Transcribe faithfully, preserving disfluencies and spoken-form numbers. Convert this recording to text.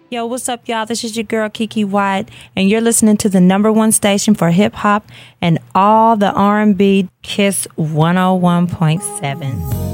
Yo, what's up, y'all? This is your girl, Kiki White, and you're listening to the number one station for hip-hop and all the R and B, Kiss one oh one point seven.